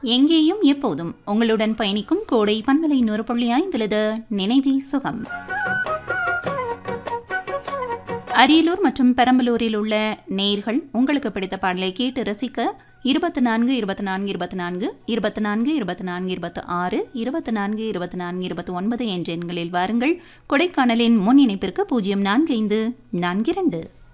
எங்கேயும் எப்போதும் உங்களுடன் பயணிக்கும் கோடை பண்பலை 100.5 நினைவே சுகம். அரியலூர் மற்றும் பெரம்பலூரில் உள்ள நேயர்கள் உங்களுக்கு பிடித்த பாடலை கேட்டு ரசிக்க 24 24 24 24 24 26 24 24 29 என்ற எண்களில் வாருங்கள். கொடைக்கானலின் முன் இணைப்பிற்கு 045442